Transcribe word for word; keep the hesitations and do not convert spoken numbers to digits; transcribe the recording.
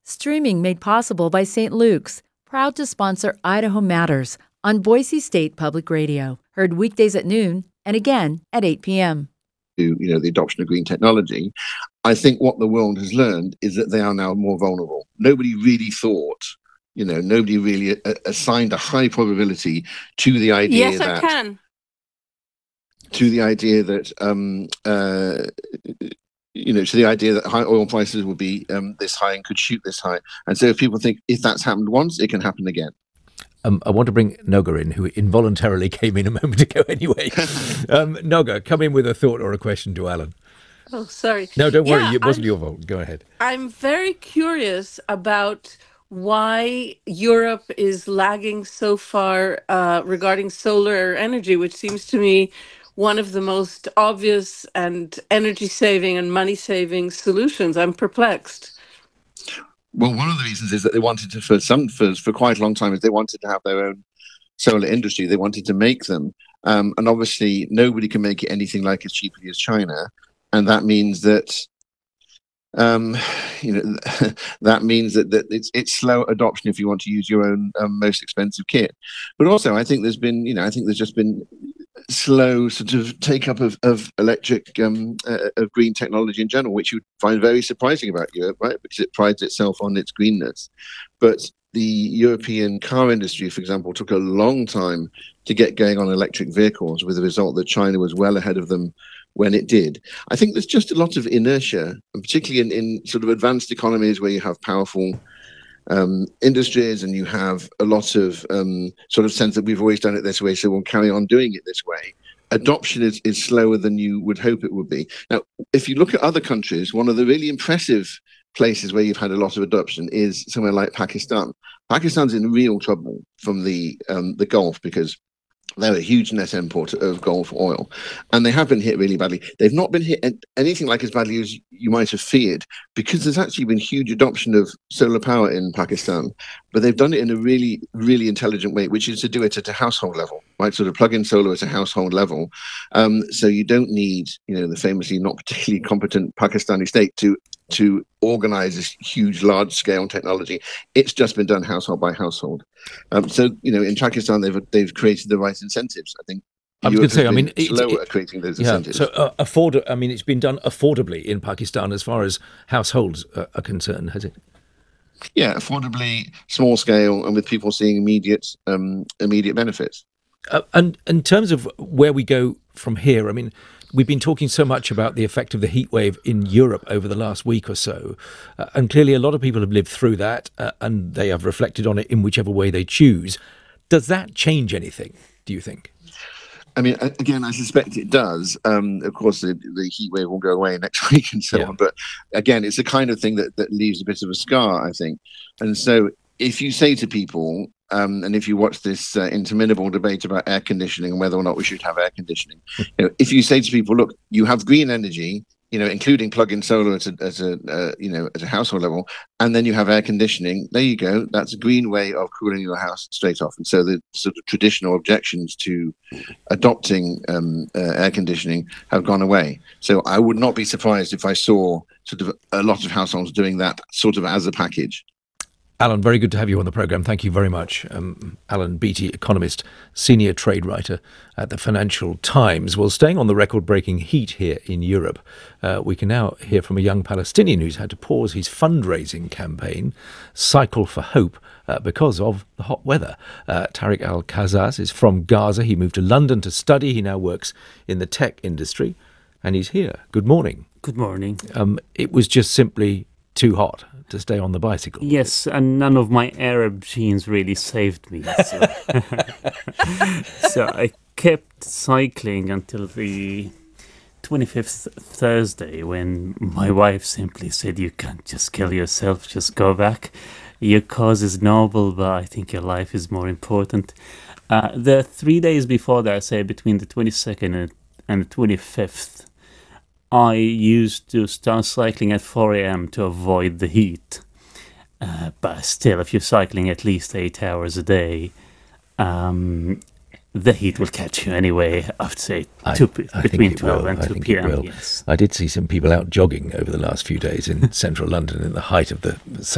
Streaming made possible by Saint Luke's, proud to sponsor Idaho Matters on Boise State Public Radio. Heard weekdays at noon and again at eight p.m. You know, the adoption of green technology. I think what the world has learned is that they are now more vulnerable. Nobody really thought, you know, nobody really a- assigned a high probability to the idea yes, that... I can. To the idea that... Um, uh, you know, to the idea that high oil prices would be um, this high and could shoot this high. And so if people think if that's happened once, it can happen again. Um, I want to bring Noga in, who involuntarily came in a moment ago anyway. um, Noga, come in with a thought or a question to Alan. Oh, sorry. No, don't worry. Yeah, It wasn't I'm, your fault. Go ahead. I'm very curious about why Europe is lagging so far uh, regarding solar energy, which seems to me one of the most obvious and energy-saving and money-saving solutions. I'm perplexed. Well, one of the reasons is that they wanted to, for some, for, for quite a long time, is they wanted to have their own solar industry. They wanted to make them. Um, and obviously, nobody can make it anything like as cheaply as China. And that means that, um, you know, that means that, that it's it's slow adoption if you want to use your own um, most expensive kit. But also, I think there's been, you know, I think there's just been slow sort of take up of, of electric um, uh, of green technology in general, which you find very surprising about Europe, right? Because it prides itself on its greenness. But the European car industry, for example, took a long time to get going on electric vehicles, with the result that China was well ahead of them when it did. I think there's just a lot of inertia, and particularly in, in sort of advanced economies where you have powerful Um, industries and you have a lot of um, sort of sense that we've always done it this way, so we'll carry on doing it this way. Adoption is, is slower than you would hope it would be. Now, if you look at other countries, one of the really impressive places where you've had a lot of adoption is somewhere like Pakistan. Pakistan's in real trouble from the um, the Gulf because they're a huge net importer of Gulf oil, and they have been hit really badly. They've not been hit anything like as badly as you might have feared, because there's actually been huge adoption of solar power in Pakistan, but they've done it in a really, really intelligent way, which is to do it at a household level, right? Sort of plug in solar at a household level. Um, so you don't need, you know, the famously not particularly competent Pakistani state to to organize this huge, large-scale technology. It's just been done household by household. Um, so, you know, in Pakistan, they've they've created the right incentives. I think I was going to say, I mean, slower it, at creating those yeah, incentives. so uh, afford. I mean, it's been done affordably in Pakistan as far as households are, are concerned, has it? Yeah, affordably, small scale, and with people seeing immediate um, immediate benefits. Uh, and in terms of where we go from here, I mean, we've been talking so much about the effect of the heat wave in Europe over the last week or so, uh, and clearly a lot of people have lived through that, uh, and they have reflected on it in whichever way they choose. Does that change anything, do you think? I mean, again, I suspect it does. Um, of course, the, the heat wave will go away next week and so yeah. on. But again, it's the kind of thing that, that leaves a bit of a scar, I think. And so if you say to people, um, and if you watch this uh, interminable debate about air conditioning and whether or not we should have air conditioning, you know, if you say to people, look, you have green energy, you know, including plug-in solar at a, at a uh, you know, at a household level, and then you have air conditioning. There you go. That's a green way of cooling your house straight off. And so the sort of traditional objections to adopting um, uh, air conditioning have gone away. So I would not be surprised if I saw sort of a lot of households doing that sort of as a package. Alan, very good to have you on the programme. Thank you very much. Um, Alan Beattie, economist, senior trade writer at the Financial Times. Well, staying on the record-breaking heat here in Europe, uh, we can now hear from a young Palestinian who's had to pause his fundraising campaign, Cycle for Hope, uh, because of the hot weather. Uh, Tariq Al-Kazaz is from Gaza. He moved to London to study. He now works in the tech industry, and he's here. Good morning. Good morning. Um, it was just simply too hot to stay on the bicycle. Yes, and none of my Arab genes really saved me. So, so I kept cycling until the twenty-fifth Thursday, when my wife simply said, you can't just kill yourself, just go back. Your cause is noble, but I think your life is more important. Uh, the three days before that, say between the twenty-second and, and the twenty-fifth, I used to start cycling at four a.m. to avoid the heat. Uh, but still, if you're cycling at least eight hours a day, um, the heat will catch you anyway, I'd say, I, two, I between twelve will. and I two think p.m. Yes. I did see some people out jogging over the last few days in central London in the height of the